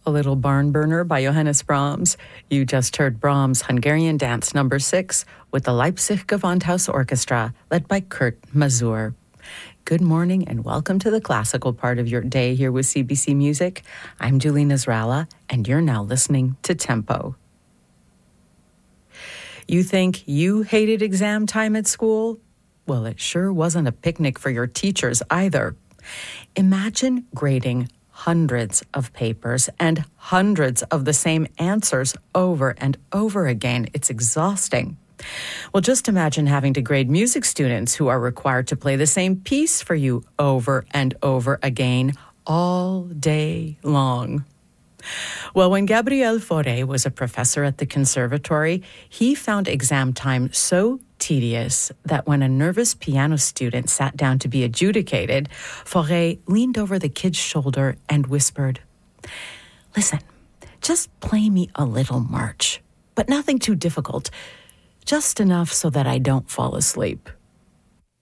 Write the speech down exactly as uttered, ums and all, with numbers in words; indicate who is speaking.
Speaker 1: A Little Barn Burner by Johannes Brahms. You just heard Brahms' Hungarian Dance Number six with the Leipzig Gewandhaus Orchestra, led by Kurt Masur. Good morning and welcome to the classical part of your day here with C B C Music. I'm Julie Nasrallah, and you're now listening to Tempo. You think you hated exam time at school? Well, it sure wasn't a picnic for your teachers either. Imagine grading hundreds of papers and hundreds of the same answers over and over again. It's exhausting. Well, just imagine having to grade music students who are required to play the same piece for you over and over again all day long. Well, when Gabriel Fauré was a professor at the conservatory, he found exam time so tedious that when a nervous piano student sat down to be adjudicated, Fauré leaned over the kid's shoulder and whispered, "Listen, just play me a little march, but nothing too difficult, just enough so that I don't fall asleep."